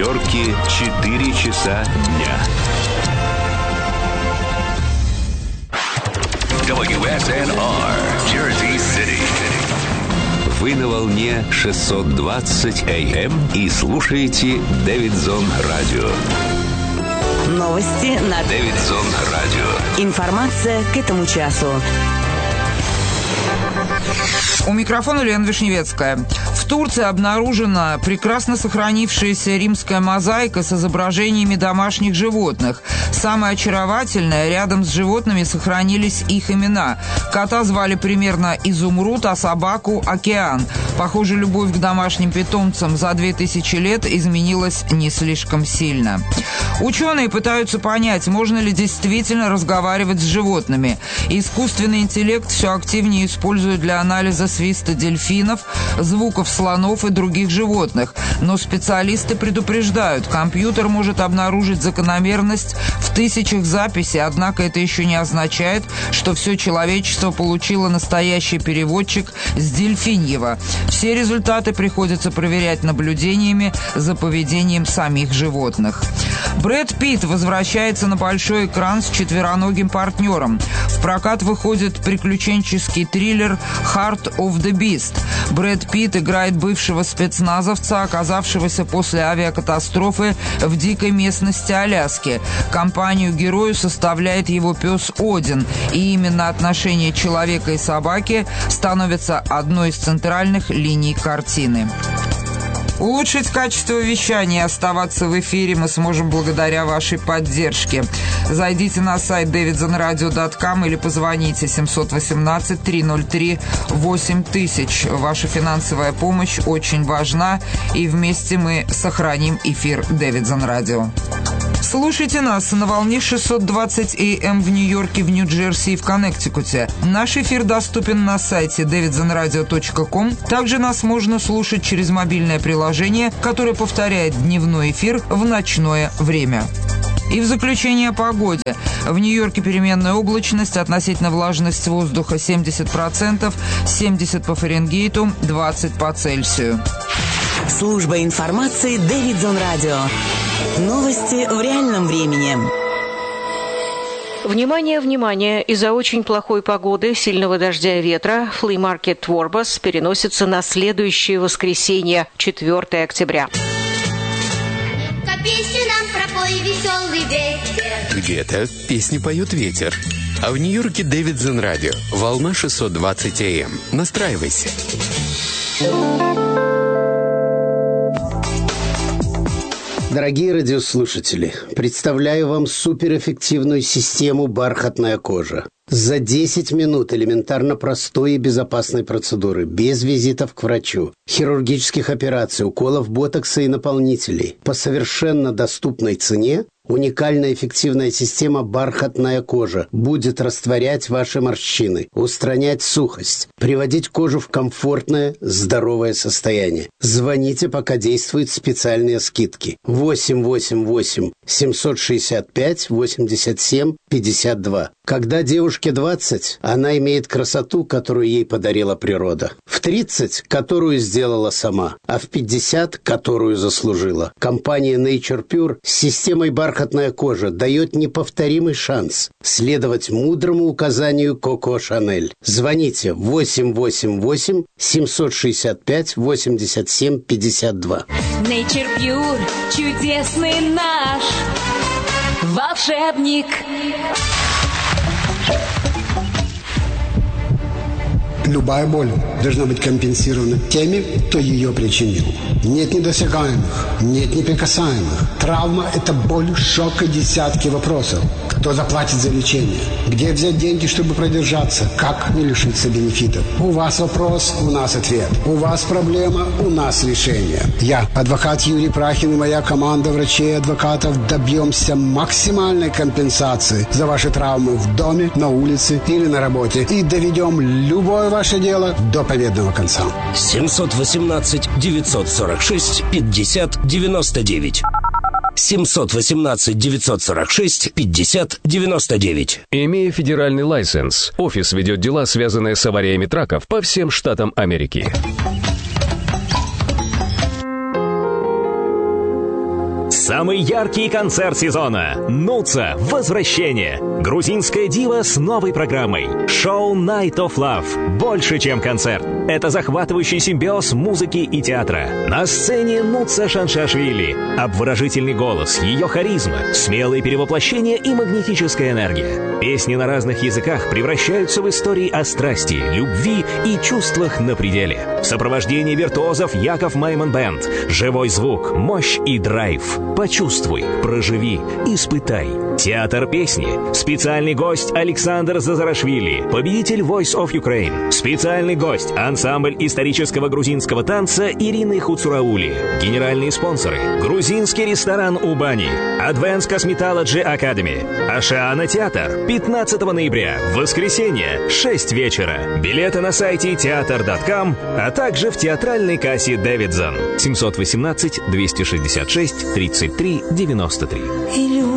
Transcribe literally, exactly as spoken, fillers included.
Нью-Йорке четыре часа дня. дабл ю эс эн ар, Jersey City. Вы на волне шестьсот двадцать эй эм и слушаете Дэвидсон Радио. Новости на Дэвидсон Радио. Информация к этому часу. У микрофона Лена Вишневецкая. В Турции обнаружена прекрасно сохранившаяся римская мозаика с изображениями домашних животных. Самое очаровательное, рядом с животными сохранились их имена. Кота звали примерно Изумруд, а собаку Океан. Похоже, любовь к домашним питомцам за две тысячи лет изменилась не слишком сильно. Ученые пытаются понять, можно ли действительно разговаривать с животными. Искусственный интеллект все активнее используют для анализа свиста дельфинов, звуков слонов и других животных. Но специалисты предупреждают, компьютер может обнаружить закономерность в тысячах записей, однако это еще не означает, что все человечество получило настоящий переводчик с дельфиньего. Все результаты приходится проверять наблюдениями за поведением самих животных. Брэд Питт возвращается на большой экран с четвероногим партнером. В прокат выходит приключенческий триллер «Heart of the Beast». Брэд Питт играет бывшего спецназовца, оказавшегося после авиакатастрофы в дикой местности Аляски. Компанию герою составляет его пес Один, и именно отношения человека и собаки становятся одной из центральных линий картины. Улучшить качество вещания и оставаться в эфире мы сможем благодаря вашей поддержке. Зайдите на сайт дэвидсон радио точка ком или позвоните семь один восемь три ноль три восемь тысяч. Ваша финансовая помощь очень важна, и вместе мы сохраним эфир Дэвидсон Радио. Слушайте нас на волне шестьсот двадцать эй эм в Нью-Йорке, в Нью-Джерси и в Коннектикуте. Наш эфир доступен на сайте дэвидсон радио точка ком. Также нас можно слушать через мобильное приложение, которое повторяет дневной эфир в ночное время. И в заключение о погоде. В Нью-Йорке переменная облачность, относительно влажность воздуха семьдесят процентов, семьдесят по Фаренгейту, двадцать по Цельсию. Служба информации Дэвидсон Радио. Новости в реальном времени. Внимание, внимание! Из-за очень плохой погоды, сильного дождя и ветра, флea-маркет Ворбас переносится на следующее воскресенье, четвёртого октября. Песню нам пропой, веселый ветер. Где-то песни поет ветер. А в Нью-Йорке Дэвидсон Радио. Волна шестьсот двадцать эй эм. Настраивайся. Дорогие радиослушатели, представляю вам суперэффективную систему «Бархатная кожа». За десять минут элементарно простой и безопасной процедуры, без визитов к врачу, хирургических операций, уколов ботокса и наполнителей, по совершенно доступной цене, уникальная эффективная система «Бархатная кожа» будет растворять ваши морщины, устранять сухость, приводить кожу в комфортное, здоровое состояние. Звоните, пока действуют специальные скидки. восемь восемь восемь семьсот шестьдесят пять восемьдесят семь пятьдесят два. Когда девушке двадцать, она имеет красоту, которую ей подарила природа. В тридцать, которую сделала сама, а в пятьдесят, которую заслужила. Компания Nature Pure с системой «Бархатная кожа» дает неповторимый шанс следовать мудрому указанию Коко Шанель. Звоните восемь восемь восемь семьсот шестьдесят пять восемьдесят семь пятьдесят два. Nature Pure, чудесный наш волшебник. Любая боль должна быть компенсирована теми, кто ее причинил. Нет недосягаемых, нет неприкасаемых. Травма – это боль, шок и десятки вопросов. Кто заплатит за лечение? Где взять деньги, чтобы продержаться? Как не лишиться бенефитов? У вас вопрос, у нас ответ. У вас проблема, у нас решение. Я, адвокат Юрий Прахин и моя команда врачей и адвокатов добьемся максимальной компенсации за ваши травмы в доме, на улице или на работе и доведем любое ваше дело до победного конца. семьсот восемнадцать девятьсот сорок шесть пятьдесят девяносто девять. семьсот восемнадцать девятьсот сорок шесть пятьдесят девяносто девять. Имея федеральный лайсенс, офис ведет дела, связанные с авариями траков по всем штатам Америки. Самый яркий концерт сезона. Нуца. Возвращение. Грузинская дива с новой программой. Шоу Night of Love. Больше, чем концерт. Это захватывающий симбиоз музыки и театра. На сцене Нуца Шаншашвили. Обворожительный голос, ее харизма, смелые перевоплощения и магнетическая энергия. Песни на разных языках превращаются в истории о страсти, любви и чувствах на пределе. В сопровождении виртуозов Яков Майман Бэнд. Живой звук, мощь и драйв. Почувствуй, проживи, испытай. Театр песни. Специальный гость Александр Зазарашвили, победитель Voice of Ukraine. Специальный гость ансамбль исторического грузинского танца Ирины Хуцураули. Генеральные спонсоры. Грузинский ресторан Убани. Advanced Cosmetology Academy. Ашиана театр. пятнадцатого ноября. Воскресенье. шесть вечера. Билеты на сайте театр точка ком, а также в театральной кассе Дэвидсон. семь один восемь двести шестьдесят шесть тридцать три девяносто три.